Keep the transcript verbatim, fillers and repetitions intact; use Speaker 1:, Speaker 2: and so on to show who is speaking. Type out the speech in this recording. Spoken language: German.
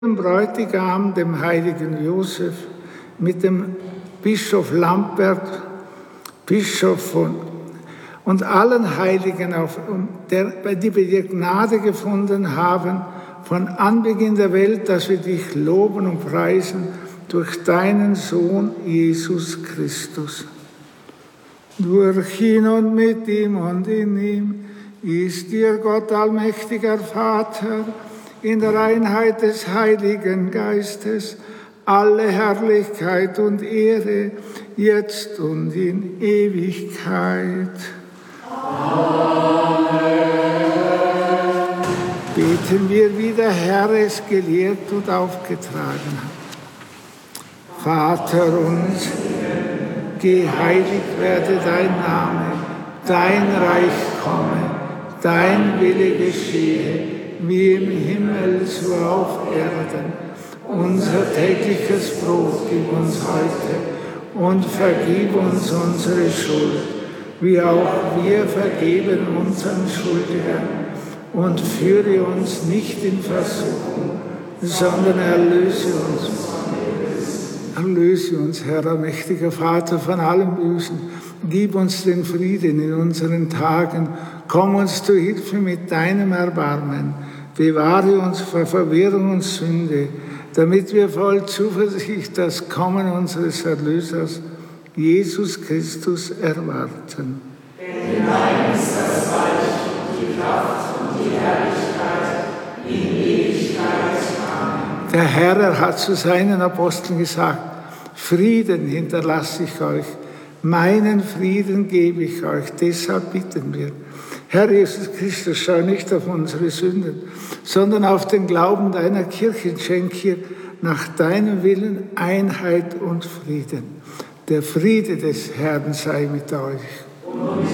Speaker 1: dem Bräutigam, dem heiligen Josef, mit dem Bischof Lambert, Bischof von, und allen Heiligen, auf, der, die bei dir Gnade gefunden haben, von Anbeginn der Welt, dass wir dich loben und preisen durch deinen Sohn Jesus Christus. Durch ihn und mit ihm und in ihm ist dir Gott allmächtiger Vater, in der Einheit des Heiligen Geistes, alle Herrlichkeit und Ehre, jetzt und in Ewigkeit. Amen. Beten wir, wie der Herr es gelehrt und aufgetragen hat. Vater unser, geheiligt werde dein Name, dein Reich komme, dein Wille geschehe, wie im Himmel, so auf Erden. Unser tägliches Brot gib uns heute und vergib uns unsere Schuld, wie auch wir vergeben unseren Schuldigern. Und führe uns nicht in Versuchung, sondern erlöse uns. Erlöse uns, Herr, allmächtiger Vater, von allem Bösen. Gib uns den Frieden in unseren Tagen. Komm uns zu Hilfe mit deinem Erbarmen. Bewahre uns vor Verwirrung und Sünde, damit wir voll Zuversicht das Kommen unseres Erlösers, Jesus Christus, erwarten.
Speaker 2: Denn dein ist das Reich und die Kraft und die Herrlichkeit in Ewigkeit. Amen.
Speaker 1: Der Herr, er hat zu seinen Aposteln gesagt: Frieden hinterlasse ich euch, meinen Frieden gebe ich euch. Deshalb bitten wir, Herr Jesus Christus, schau nicht auf unsere Sünden, sondern auf den Glauben deiner Kirche. Schenk hier nach deinem Willen Einheit und Frieden. Der Friede des Herrn sei mit euch.